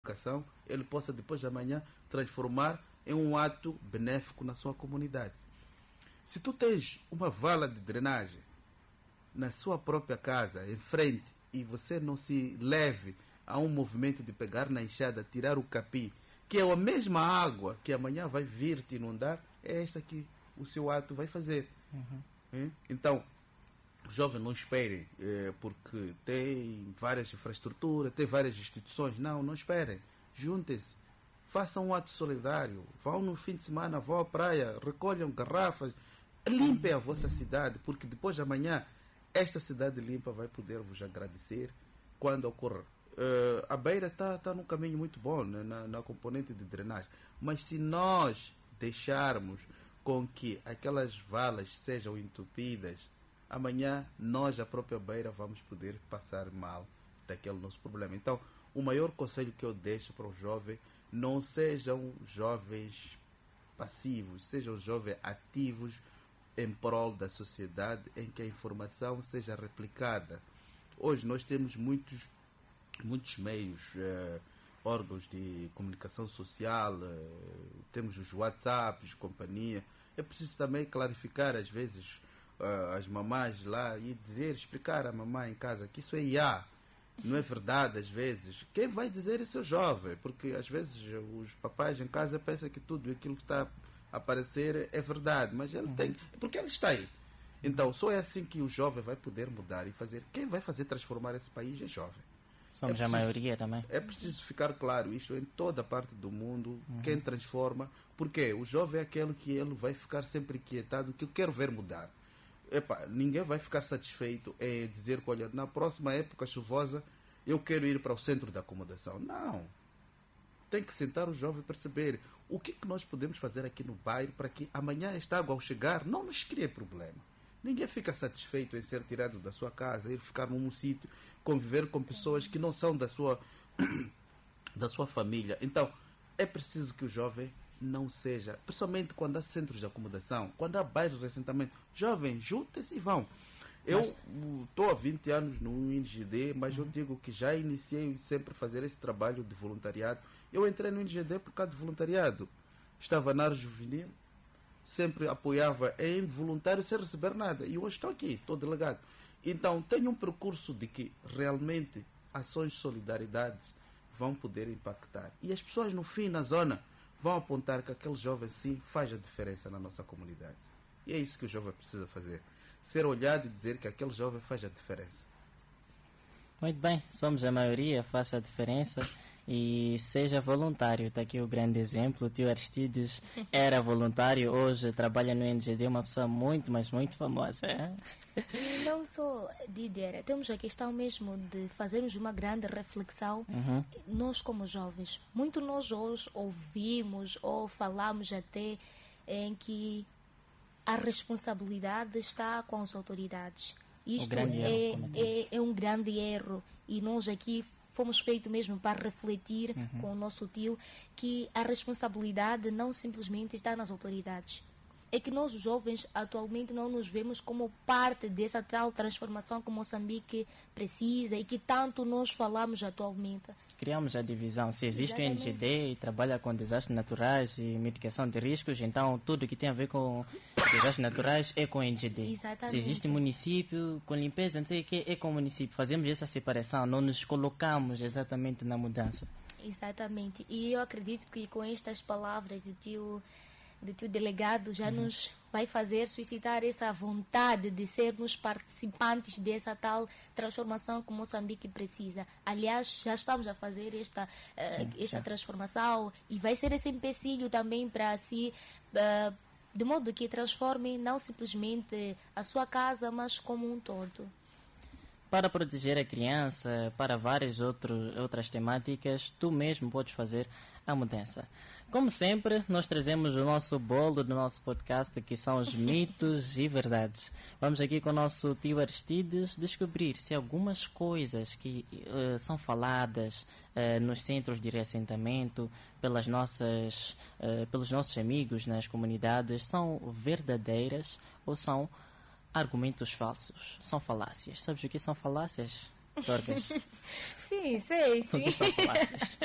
educação, ele possa depois de amanhã transformar em um ato benéfico na sua comunidade. Se tu tens uma vala de drenagem na sua própria casa, em frente, e você não se leve a um movimento de pegar na enxada, tirar o capim, que é a mesma água que amanhã vai vir te inundar, é esta que o seu ato vai fazer. Então, jovens não esperem, porque tem várias infraestruturas, tem várias instituições. Não esperem. Juntem-se. Façam um ato solidário. Vão no fim de semana, vão à praia, recolham garrafas. Limpem a vossa cidade, porque depois de amanhã, esta cidade limpa vai poder vos agradecer quando ocorrer. A Beira está num caminho muito bom, né, na componente de drenagem. Mas se nós deixarmos com que aquelas valas sejam entupidas, amanhã nós, a própria Beira, vamos poder passar mal daquele nosso problema. Então, o maior conselho que eu deixo para os jovens, não sejam jovens passivos, sejam jovens ativos em prol da sociedade, em que a informação seja replicada. Hoje nós temos muitos meios, órgãos de comunicação social, temos os WhatsApps, companhia. É preciso também clarificar, às vezes, as mamães lá e explicar à mamãe em casa que isso é IA, não é verdade. Às vezes, quem vai dizer isso é o jovem, porque às vezes os papais em casa pensam que tudo aquilo que está a aparecer é verdade, mas ele tem, porque ele está aí. Então, só é assim que o jovem vai poder mudar e fazer. Quem vai fazer transformar esse país é jovem. Somos a maioria também. É preciso ficar claro isto em toda a parte do mundo. Quem transforma, porque o jovem é aquele que ele vai ficar sempre inquietado, que eu quero ver mudar. Ninguém vai ficar satisfeito em dizer que, olha, na próxima época chuvosa eu quero ir para o centro da acomodação. Não. Tem que sentar o jovem e perceber o que nós podemos fazer aqui no bairro para que amanhã esta água ao chegar não nos crie problema. Ninguém fica satisfeito em ser tirado da sua casa, ir ficar num sítio, conviver com pessoas que não são da sua família. Então, é preciso que o jovem não seja, principalmente quando há centros de acomodação, quando há bairros de assentamento, jovens, juntem-se e vão. Eu estou há 20 anos no INGD, mas eu digo que já iniciei sempre a fazer esse trabalho de voluntariado. Eu entrei no INGD por causa de voluntariado. Estava na área juvenil, sempre apoiava em voluntário sem receber nada. E hoje estou aqui, estou delegado. Então, tenho um percurso de que realmente ações de solidariedade vão poder impactar. E as pessoas no fim, na zona, vão apontar que aquele jovem sim faz a diferença na nossa comunidade. E é isso que o jovem precisa fazer. Ser olhado e dizer que aquele jovem faz a diferença. Muito bem, somos a maioria, faça a diferença e seja voluntário. Está aqui o grande exemplo. O tio Aristides era voluntário, hoje trabalha no NGD, uma pessoa muito, mas muito famosa. Não só, Didier, temos a questão mesmo de fazermos uma grande reflexão, nós como jovens. Muito nós hoje ouvimos ou falamos até em que a responsabilidade está com as autoridades. Isto é um grande erro e nós aqui fomos feitos mesmo para refletir com o nosso tio que a responsabilidade não simplesmente está nas autoridades. É que nós, os jovens, atualmente não nos vemos como parte dessa tal transformação que Moçambique precisa e que tanto nós falamos atualmente. Criamos a divisão. Se existe o NGD e trabalha com desastres naturais e mitigação de riscos, então tudo que tem a ver com desastres naturais é com o NGD. Exatamente. Se existe município com limpeza, não sei o que, é com o município. Fazemos essa separação, não nos colocamos exatamente na mudança. Exatamente. E eu acredito que com estas palavras do tio delegado já nos vai fazer suscitar essa vontade de sermos participantes dessa tal transformação que Moçambique precisa. Aliás, já estamos a fazer esta transformação e vai ser esse empecilho também para si, de modo que transforme não simplesmente a sua casa, mas como um todo. Para proteger a criança, para várias outras temáticas, tu mesmo podes fazer a mudança. Como sempre, nós trazemos o nosso bolo do nosso podcast, que são os mitos e verdades. Vamos aqui com o nosso tio Aristides descobrir se algumas coisas que são faladas nos centros de reassentamento pelos nossos amigos nas comunidades são verdadeiras ou são argumentos falsos, são falácias. Sabes o que são falácias, Dorcas? Sim, sei, sim. O que são falácias?